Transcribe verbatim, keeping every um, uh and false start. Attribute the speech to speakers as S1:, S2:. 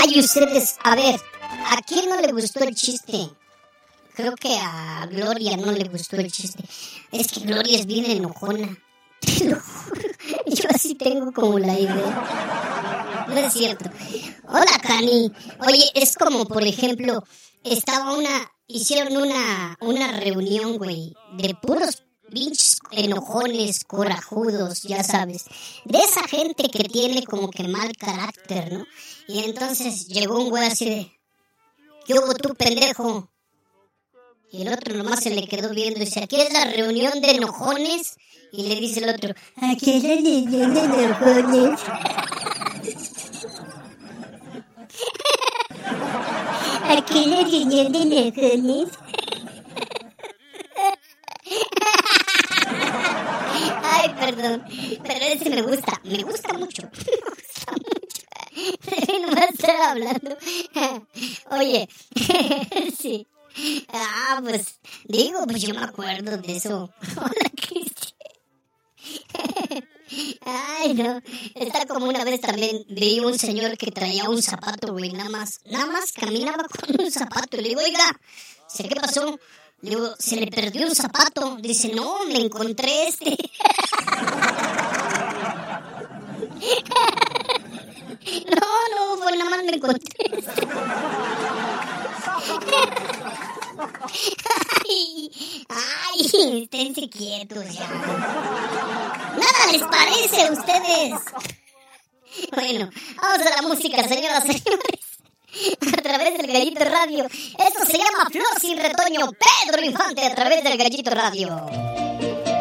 S1: Ay, ustedes, a ver, ¿a quién no le gustó el chiste? Creo que a Gloria no le gustó el chiste. Es que Gloria es bien enojona. Te lo juro. Yo así tengo como la idea. No es cierto. Hola, Cani. Oye, es como, por ejemplo, estaba una... Hicieron una, una reunión, güey, de puros pinches enojones, corajudos, ya sabes. De esa gente que tiene como que mal carácter, ¿no? Y entonces llegó un güey así de... ¿Qué hubo tú, pendejo? Y el otro nomás se le quedó viendo y dice, ¿aquí es la reunión de enojones? Y le dice el otro, ¿aquí es la reunión de enojones? ¿Aquí es la reunión de enojones? Ay, perdón, pero ese me gusta, me gusta mucho, me gusta mucho. No va a estar hablando. Oye, sí. Ah, pues, digo, pues yo me acuerdo de eso. Hola, Cristi. Ay, no. Está como una vez también vi un señor que traía un zapato, güey, nada más. Nada más caminaba con un zapato. Y le digo, oiga, ¿sé qué pasó? Le digo, se le perdió un zapato. Dice, no, me encontré este. No, no, fue nada más me encontré este. Ay, ay, esténse quietos ya. Nada les parece a ustedes. Bueno, vamos a la música, señoras y señores. A través del Gallito Radio. Esto se llama Flor sin Retoño. Pedro Infante a través del Gallito Radio.